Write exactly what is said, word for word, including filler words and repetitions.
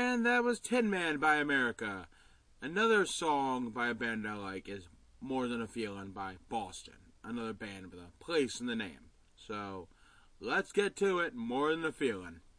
And that was Tin Man by America. Another song by a band I like is More Than a Feeling by Boston. Another band with a place in the name. So, let's get to it. More Than a Feeling.